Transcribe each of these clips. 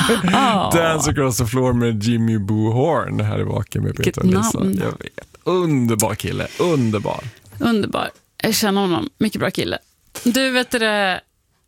Dance Across the Floor med Jimmy Boo Horn här i Vaken med Peter Nilsson. Jag vet. Underbar kille, underbar. Jag känner honom, mycket bra kille. Du vet det,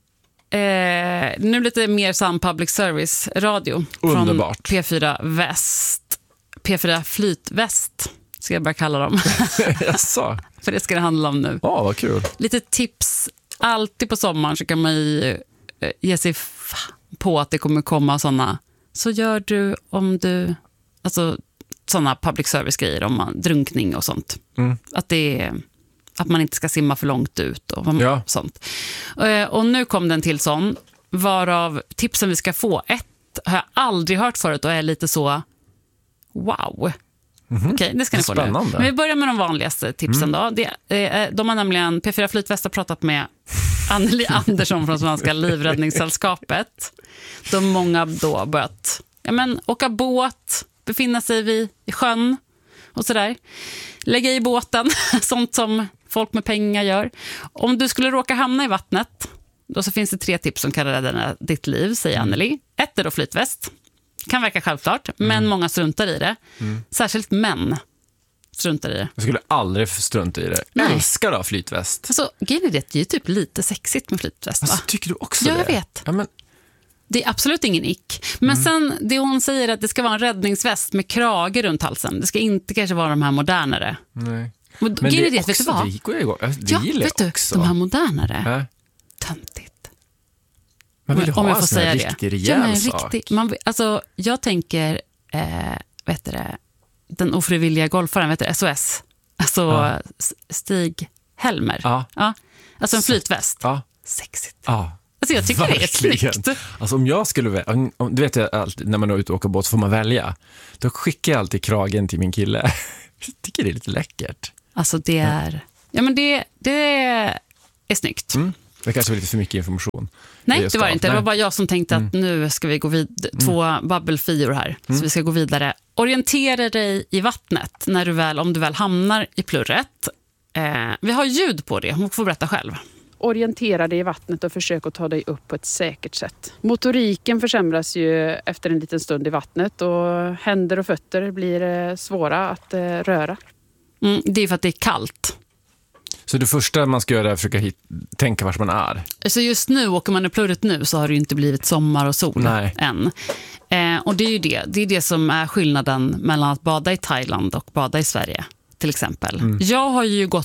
nu lite mer sann public service radio. Underbart. Från P4 Väst. P4 Flytväst ska jag bara kalla dem. Jaså? För det ska det handla om nu. Ja, vad kul. Lite tips. Alltid på sommaren så kan man ju ge sig på att det kommer komma sådana. Så gör du om du... Alltså sådana public service-grejer om drunkning och sånt. Att man inte ska simma för långt ut och sånt. Och nu kom den till sån, varav tipsen vi ska få. Ett har jag aldrig hört förut och är lite så wow. Okej, det ska ni få nu. Men vi börjar med de vanligaste tipsen då. De har nämligen, P4 Flytväst har pratat med Anneli Andersson från Svenska Livräddningssällskapet. De många då börjat åka båt, befinna sig vid i sjön och sådär. Lägga i båten, sånt som folk med pengar gör. Om du skulle råka hamna i vattnet, då så finns det 3 tips som kan rädda ditt liv, säger Anneli. 1 är då flytväst. Kan verka självklart, men många struntar i det. Särskilt män struntar i det. Jag skulle aldrig strunta i det. Jag älskar då flytväst. Alltså, grejen är det är ju typ lite sexigt med flytväst, va? Alltså, tycker du också det? Ja, jag vet. Ja, men... Det är absolut ingen ick. Men sen, det hon säger att det ska vara en räddningsväst med krage runt halsen. Det ska inte kanske vara de här modernare. Nej. Men det är också, vet du vad? Det gillar jag också. De här modernare. Töntigt. Man vill ha en sån här riktig rejäl sak. Alltså, jag tänker, den ofrivilliga golfaren, SOS. Alltså, Stig Helmer. Ja. Alltså en flytväst. Ja. Sexigt. Ja. Alltså jag tycker det är snyggt. Alltså om jag skulle du vet jag alltid, när man är ute och åker båt så får man välja. Då skickar jag alltid kragen till min kille. Jag tycker det är lite läckert. Alltså det är... Ja, men det är snyggt. Det kanske var lite för mycket information. Nej, det var det inte. Det var bara jag som tänkte att nu ska vi gå vidare. 2 babbelfior här. Så vi ska gå vidare. Orientera dig i vattnet om du väl hamnar i plurret. Vi har ljud på det. Hon får berätta själv. Orientera dig i vattnet och försök att ta dig upp på ett säkert sätt. Motoriken försämras ju efter en liten stund i vattnet och händer och fötter blir svåra att röra. Det är för att det är kallt. Så det första man ska göra är att försöka tänka vart man är. Så just nu, åker man i plurret nu så har det ju inte blivit sommar och sol än. Och det är ju det är det som är skillnaden mellan att bada i Thailand och bada i Sverige till exempel. Jag har ju gått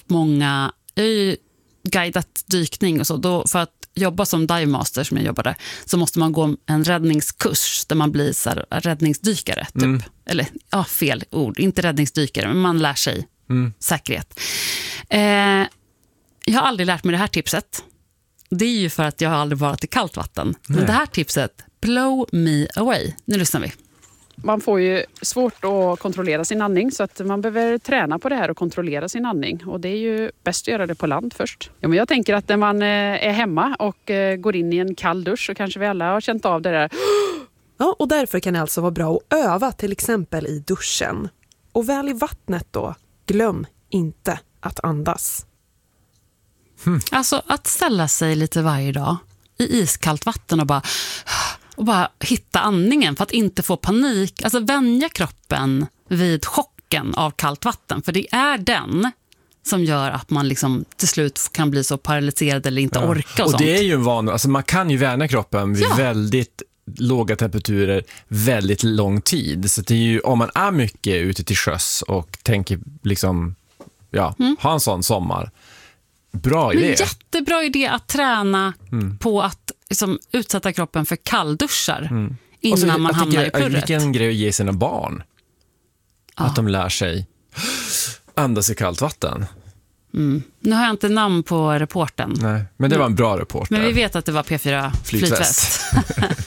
guidat dykning och så. Då, för att jobba som dive master som jag jobbade, så måste man gå en räddningskurs där man blir så här, räddningsdykare typ. Eller fel ord, inte räddningsdykare, men man lär sig säkerhet. Jag har aldrig lärt mig det här tipset. Det är ju för att jag har aldrig varit i kallt vatten. Men det här tipset, blow me away. Nu lyssnar vi. Man får ju svårt att kontrollera sin andning, så att man behöver träna på det här och kontrollera sin andning. Och det är ju bäst att göra det på land först. Ja, men jag tänker att när man är hemma och går in i en kall dusch så kanske vi alla har känt av det där. Ja, och därför kan det alltså vara bra att öva till exempel i duschen. Och väl i vattnet då, glöm inte att andas. Alltså att ställa sig lite varje dag i iskallt vatten och bara hitta andningen för att inte få panik. Alltså vänja kroppen vid chocken av kallt vatten. För det är den som gör att man liksom till slut kan bli så paralyserad eller inte orka och sånt. Det är ju en van, alltså man kan ju värna kroppen vid väldigt låga temperaturer väldigt lång tid. Så det är ju, om man är mycket ute till sjöss och tänker liksom ha en sån sommar. Bra idé. Men jättebra idé att träna på att liksom, utsätta kroppen för kallduschar innan man hamnar i plurret. Vilken grej att ge sina barn. Att de lär sig andas i kallt vatten. Nu har jag inte namn på reporten. Nej, men det var en bra report. Men vi vet att det var P4 Flytväst.